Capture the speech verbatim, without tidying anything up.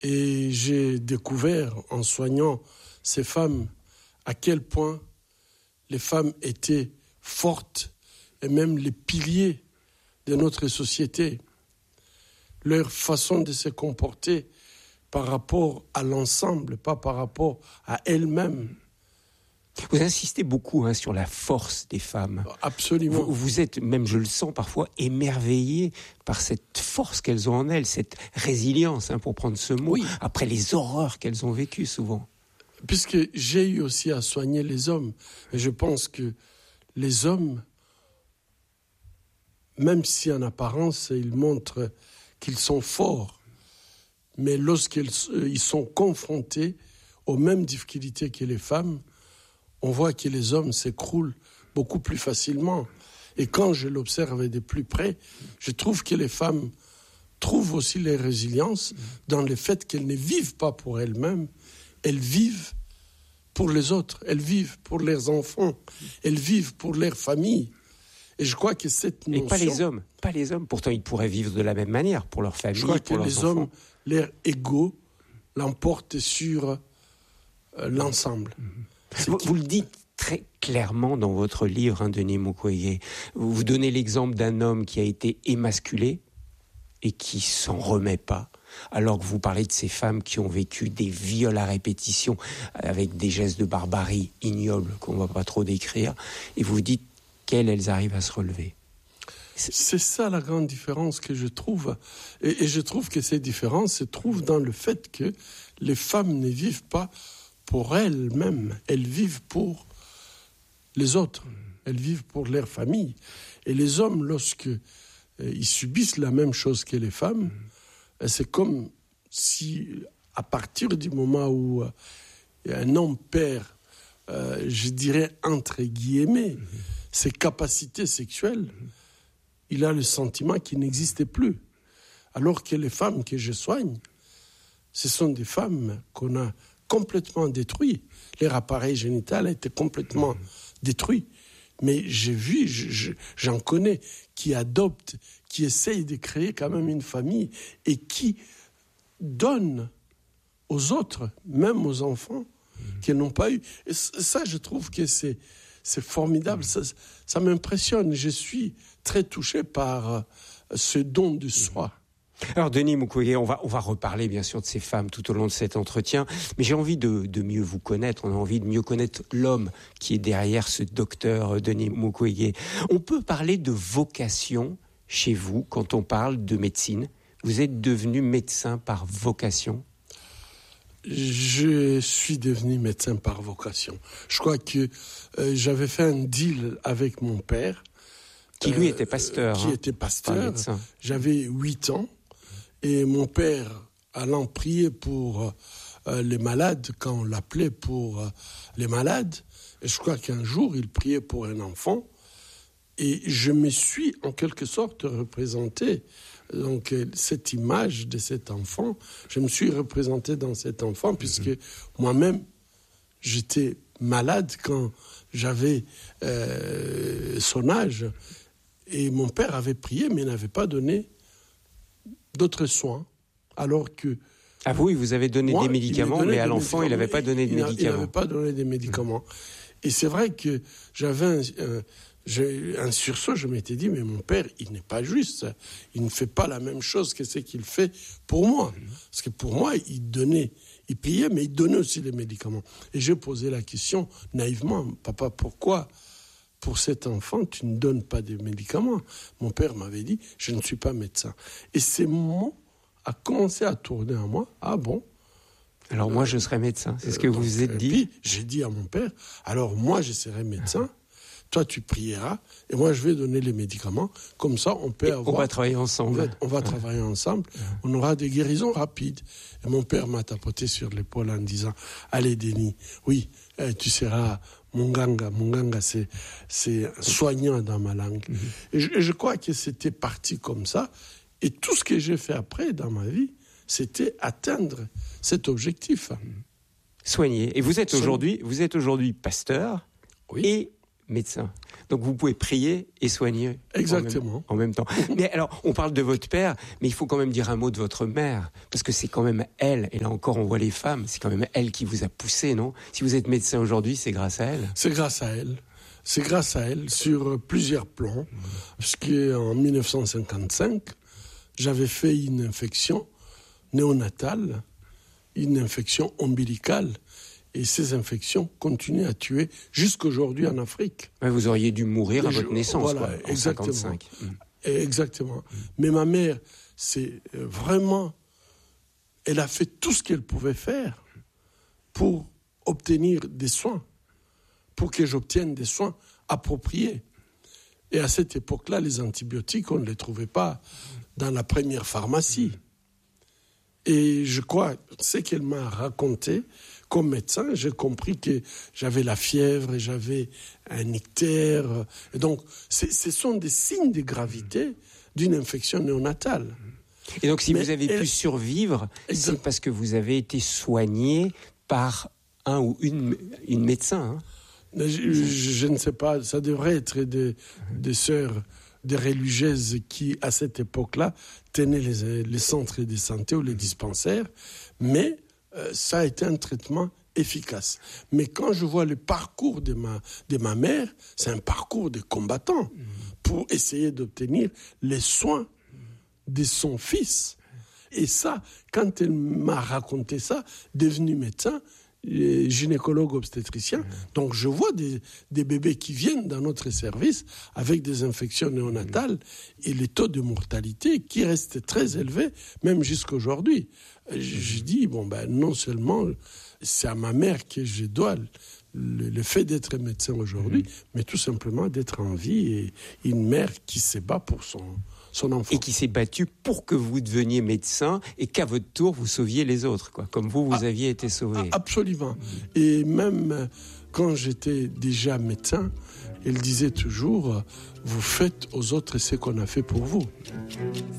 Et j'ai découvert, en soignant ces femmes, à quel point les femmes étaient fortes et même les piliers de notre société. Leur façon de se comporter par rapport à l'ensemble, pas par rapport à elles-mêmes. Vous insistez beaucoup hein, sur la force des femmes. Absolument. Vous, vous êtes, même je le sens parfois, émerveillé par cette force qu'elles ont en elles, cette résilience, hein, pour prendre ce mot, oui. Après les horreurs qu'elles ont vécues souvent. Puisque j'ai eu aussi à soigner les hommes. Et je pense que les hommes, même si en apparence, ils montrent qu'ils sont forts, mais lorsqu'ils ils sont confrontés aux mêmes difficultés que les femmes, on voit que les hommes s'écroulent beaucoup plus facilement. Et quand je l'observe de plus près, je trouve que les femmes trouvent aussi leur résilience dans le fait qu'elles ne vivent pas pour elles-mêmes, elles vivent pour les autres, elles vivent pour leurs enfants, elles vivent pour leur famille. Et je crois que cette notion... Et pas les hommes, pas les hommes. Pourtant, ils pourraient vivre de la même manière pour leur famille, je crois pour que leurs les enfants. hommes, leur ego, l'emportent sur euh, l'ensemble. Mmh. Vous, vous le dites très clairement dans votre livre, hein, Denis Mukwege. Vous, vous donnez l'exemple d'un homme qui a été émasculé et qui s'en remet pas. Alors que vous parlez de ces femmes qui ont vécu des viols à répétition avec des gestes de barbarie ignobles qu'on ne va pas trop décrire. Et vous dites qu'elles, elles arrivent à se relever. C'est... C'est ça la grande différence que je trouve. Et, et je trouve que ces différences se trouvent dans le fait que les femmes ne vivent pas pour elles-mêmes. Elles vivent pour les autres. Elles vivent pour leur famille. Et les hommes, lorsque euh, ils subissent la même chose que les femmes, euh, c'est comme si, à partir du moment où euh, un homme perd, euh, je dirais entre guillemets, mmh. ses capacités sexuelles, mmh. il a le sentiment qu'il n'existait plus. Alors que les femmes que je soigne, ce sont des femmes qu'on a complètement détruites. Leur appareil génital a été complètement mmh. détruit. Mais j'ai vu, je, je, j'en connais, qui adoptent, qui essayent de créer quand même une famille et qui donnent aux autres, même aux enfants, mmh. qui n'ont pas eu. Et ça, je trouve que c'est, c'est formidable. Mmh. Ça, ça m'impressionne. Je suis très touché par ce don de soi. Mmh. Alors Denis Mukwege, on va, on va reparler bien sûr de ces femmes tout au long de cet entretien, mais j'ai envie de, de mieux vous connaître, on a envie de mieux connaître l'homme qui est derrière ce docteur Denis Mukwege. On peut parler de vocation chez vous quand on parle de médecine. Vous êtes devenu médecin par vocation ? Je suis devenu médecin par vocation. Je crois que euh, j'avais fait un deal avec mon père. Qui lui était pasteur. Euh, qui hein, était pasteur. J'avais huit ans. Et mon père, allant prier pour euh, les malades, quand on l'appelait pour euh, les malades, et je crois qu'un jour, il priait pour un enfant, et je me suis en quelque sorte représenté. Donc, cette image de cet enfant, je me suis représenté dans cet enfant, puisque mmh. moi-même, j'étais malade quand j'avais euh, son âge. Et mon père avait prié, mais n'avait pas donné d'autres soins, alors que... Ah oui, vous avez donné moi, des médicaments, mais à l'enfant, il n'avait pas donné de il médicaments. Il n'avait pas donné des médicaments. Mmh. Et c'est vrai que j'avais un, un, j'ai un sursaut, je m'étais dit, mais mon père, il n'est pas juste. Il ne fait pas la même chose que ce qu'il fait pour moi. Mmh. Parce que pour moi, il donnait, il payait, mais il donnait aussi les médicaments. Et j'ai posé la question naïvement, papa, pourquoi pour cet enfant, tu ne donnes pas de médicaments? Mon père m'avait dit, je ne suis pas médecin. Et ces mots a commencé à tourner en moi. Ah bon? Alors euh, moi, je serai médecin, c'est ce que euh, vous vous êtes dit. Puis, j'ai dit à mon père, alors moi, je serai médecin, toi, tu prieras, et moi, je vais donner les médicaments. Comme ça, on peut et avoir... On va travailler ensemble. On va, on va ouais. travailler ensemble. Ouais. On aura des guérisons rapides. Et mon père m'a tapoté sur l'épaule en disant, allez, Denis, oui, euh, tu seras... Munganga, Munganga, c'est, c'est soignant dans ma langue. Mmh. Et, je, et je crois que c'était parti comme ça. Et tout ce que j'ai fait après dans ma vie, c'était atteindre cet objectif. Soigner. Et vous êtes aujourd'hui, vous êtes aujourd'hui pasteur oui. et médecin. Donc vous pouvez prier et soigner Exactement. En, même, en même temps. Mais alors, on parle de votre père, mais il faut quand même dire un mot de votre mère, parce que c'est quand même elle, et là encore on voit les femmes, c'est quand même elle qui vous a poussé, non ? Si vous êtes médecin aujourd'hui, c'est grâce à elle. C'est grâce à elle. C'est grâce à elle sur plusieurs plans, puisqu'en dix-neuf cent cinquante-cinq, j'avais fait une infection néonatale, une infection ombilicale. Et ces infections continuent à tuer jusqu'aujourd'hui en Afrique. Vous auriez dû mourir à Je, votre naissance, voilà, quoi, en exactement. cinquante-cinq. Exactement. Mmh. Mais ma mère, c'est vraiment... Elle a fait tout ce qu'elle pouvait faire pour obtenir des soins, pour que j'obtienne des soins appropriés. Et à cette époque-là, les antibiotiques, on ne les trouvait pas dans la première pharmacie. Et je crois, ce qu'elle m'a raconté, comme médecin, j'ai compris que j'avais la fièvre et j'avais un ictère. Et donc, ce sont des signes de gravité d'une infection néonatale. Et donc, si Mais vous avez elle... pu survivre, exact. C'est parce que vous avez été soigné par un ou une, une médecin. Hein. Je, je, je ne sais pas, ça devrait être des, des sœurs, des religieuses qui, à cette époque-là, tenaient les, les centres de santé ou les dispensaires. Mais euh, ça a été un traitement efficace. Mais quand je vois le parcours de ma, de ma mère, c'est un parcours de combattant pour essayer d'obtenir les soins de son fils. Et ça, quand elle m'a raconté ça, devenu médecin, gynécologue obstétricien, donc je vois des, des bébés qui viennent dans notre service avec des infections néonatales et les taux de mortalité qui restent très élevés, même jusqu'à aujourd'hui. Je, je dis, bon ben non seulement c'est à ma mère que je dois le, le fait d'être médecin aujourd'hui, mmh. mais tout simplement d'être en vie et une mère qui se bat pour son, son enfant. Et qui s'est battue pour que vous deveniez médecin et qu'à votre tour, vous sauviez les autres, quoi, comme vous, vous ah, aviez été sauvé. Absolument. Mmh. Et même quand j'étais déjà médecin, elle disait toujours, vous faites aux autres ce qu'on a fait pour vous.